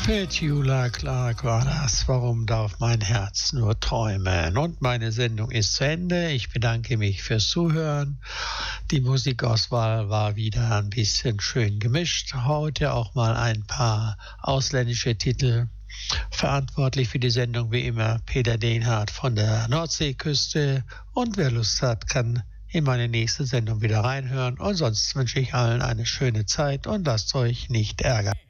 Petula Clark war das. Warum darf mein Herz nur träumen? Und meine Sendung ist zu Ende. Ich bedanke mich fürs Zuhören. Die Musikauswahl war wieder ein bisschen schön gemischt. Heute auch mal ein paar ausländische Titel. Verantwortlich für die Sendung wie immer Peter Dehnhardt von der Nordseeküste. Und wer Lust hat, kann in meine nächste Sendung wieder reinhören. Und sonst wünsche ich allen eine schöne Zeit und lasst euch nicht ärgern.